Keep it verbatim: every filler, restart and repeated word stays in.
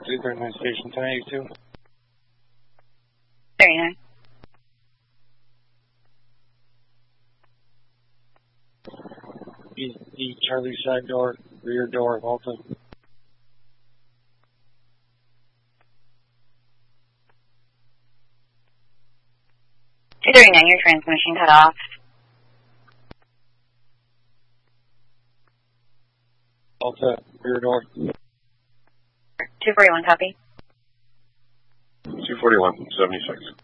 two thirty-nine Station ten eighty-two. thirty-nine. E, e Charlie side door, rear door, Volta. two thirty-nine, your transmission cut off. Volta, rear door. two forty-one, copy. two forty-one, seventy-six.